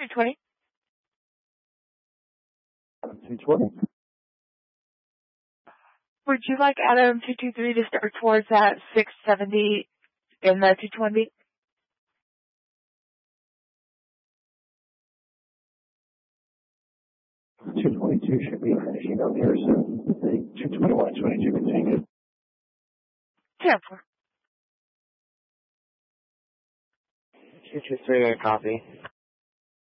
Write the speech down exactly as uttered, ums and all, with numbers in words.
two twenty. two twenty. Would you like Adam two two three to start towards that six seventy in the two twenty? two twenty-two should be finishing up here soon. two twenty-one, twenty-two can take it. ten four. two two three, I copy.